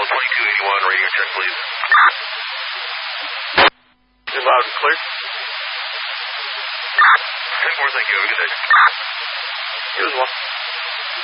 2281, radio check, please. Loud and clear. 10-4, thank you. Have a good day. You as well.